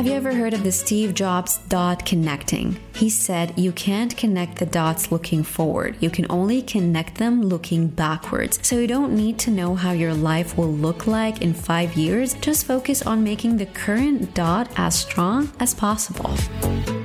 Have you ever heard of the Steve Jobs dot connecting? He said you can't connect the dots looking forward. You can only connect them looking backwards. So you don't need to know how your life will look like in 5 years. Just focus on making the current dot as strong as possible.